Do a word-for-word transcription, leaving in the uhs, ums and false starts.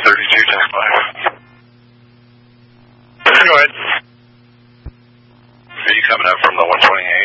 thirty-two, Jack five. Go ahead. Are you coming up from the one twenty-eight?